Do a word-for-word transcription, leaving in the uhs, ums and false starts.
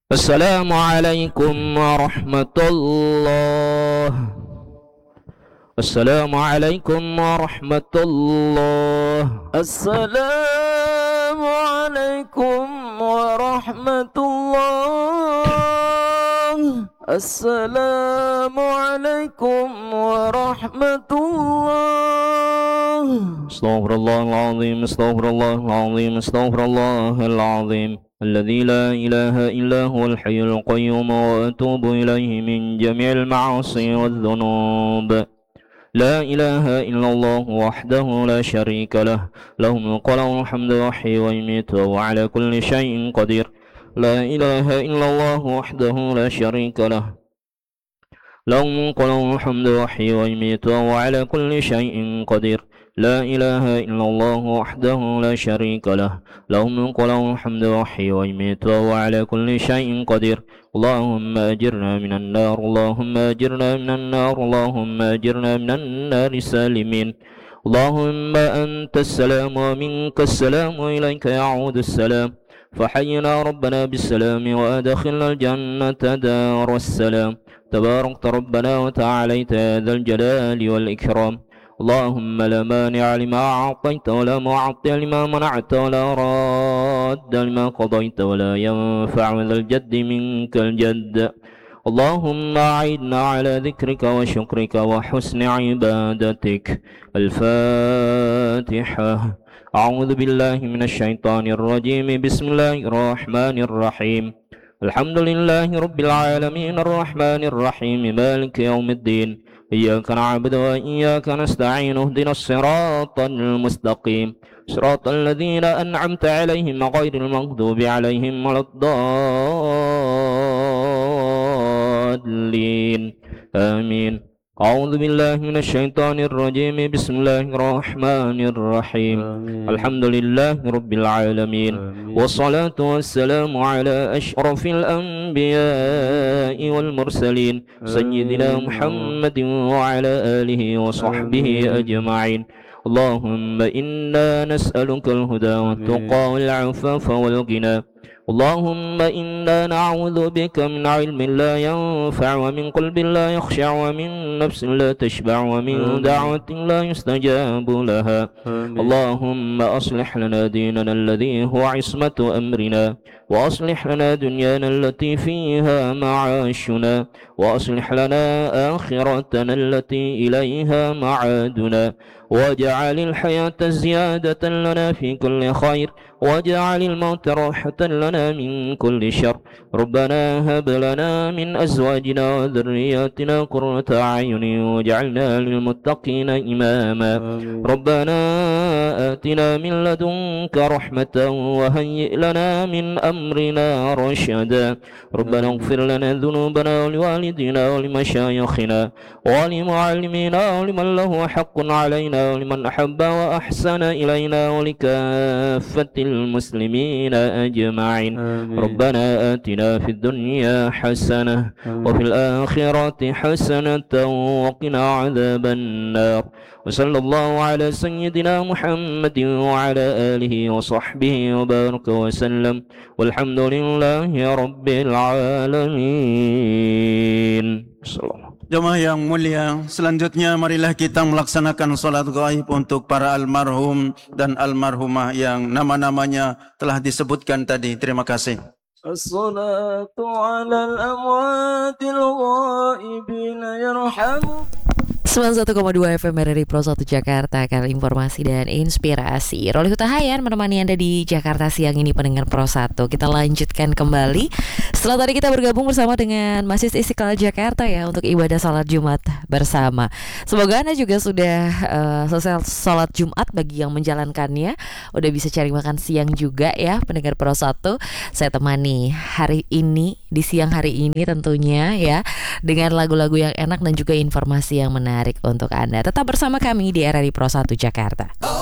Assalamualaikum warahmatullah. Assalamualaikum warahmatullah. Assalamualaikum warahmatullah. Assalamualaikum warahmatullah. Astaghfirullahaladzim, astaghfirullahaladzim, astaghfirullahaladzim. الذي لا إله إلا هو الحي القيوم وأتوب إليه من جميع المعاصي والذنوب. لا إله إلا الله وحده لا شريك له له الملك وله الحمد يحيي ويميت وهو على كل شيء قدير. لا إله إلا الله وحده لا شريك له له الملك وله الحمد يحيي ويميت وهو على كل شيء قدير. لا إله إلا الله وحده لا شريك له له الملك وله الحمد يحيي ويميت وهو على كل شيء قدير. اللهم أجرنا من النار اللهم أجرنا من النار اللهم أجرنا من النار سالمين. اللهم أنت السلام ومنك السلام وإليك يعود السلام. فحينا ربنا بالسلام وأدخلنا الجنة دار السلام. تباركت ربنا وتعاليت يا ذا الجلال والإكرام. اللهم لا مانع لما أعطيت ولا معطي لما منعت ولا راد لما قضيت ولا ينفع ذا الجد منك الجد. اللهم أعيدنا على ذكرك وشكرك وحسن عبادتك. الفاتحة. أعوذ بالله من الشيطان الرجيم. بسم الله الرحمن الرحيم. الحمد لله رب العالمين الرحمن الرحيم مالك يوم الدين. إياك نعبد وإياك نستعين اهدنا الصراط المستقيم صراط الذين أنعمت عليهم غير المغضوب عليهم ولا الضالين آمين. أعوذ بالله من الشيطان الرجيم. بسم الله الرحمن الرحيم. الحمد لله رب العالمين. والصلاة والسلام على أشرف الأنبياء والمرسلين سيدنا محمد وعلى آله وصحبه أجمعين. اللهم إنا نسألك الهدى والتقى والعفاف والغنى. اللهم إنا نعوذ بك من علم لا ينفع ومن قلب لا يخشع ومن نفس لا تشبع ومن دعوة لا يستجاب لها. اللهم أصلح لنا ديننا الذي هو عصمة أمرنا وأصلح لنا دنيانا التي فيها معاشنا وأصلح لنا آخرتنا التي إليها معادنا واجعل الحياة زيادة لنا في كل خير واجعل الموت راحة لنا من كل شر. ربنا هب لنا من أزواجنا وذرياتنا قرة أعين واجعلنا للمتقين إماما. ربنا آتنا من لدنك رحمة وهيئ لنا من أمرنا رشدا. ربنا اغفر لنا ذنوبنا ولوالدينا ولمشايخنا ولمعلمينا ولمن له حق علينا ولمن أحب وأحسن إلينا ولكافة المسلمين أجمعين. ربنا آتنا في الدنيا حسنة وفي الآخرة حسنة وقنا عذاب النار. وصلى الله على سيدنا محمد وعلى آله وصحبه وبارك وسلم والحمد لله رب العالمين. Jemaah yang mulia, selanjutnya marilah kita melaksanakan salat gaib untuk para almarhum dan almarhumah yang nama-namanya telah disebutkan tadi. Terima kasih. As-salatu 'alal amwatil ghaibina yarhamu. sembilan puluh satu koma dua F M R R I Pro satu Jakarta, akan informasi dan inspirasi. Roli Hutahayan menemani Anda di Jakarta siang ini, pendengar Pro satu. Kita lanjutkan kembali setelah tadi kita bergabung bersama dengan Masjid Istiqlal Jakarta ya untuk ibadah salat Jumat bersama. Semoga Anda juga sudah uh, selesai salat Jumat. Bagi yang menjalankannya udah bisa cari makan siang juga ya, pendengar Pro satu. Saya temani hari ini, di siang hari ini tentunya ya, dengan lagu-lagu yang enak dan juga informasi yang menarik untuk Anda. Tetap bersama kami di R R I Pro satu Jakarta.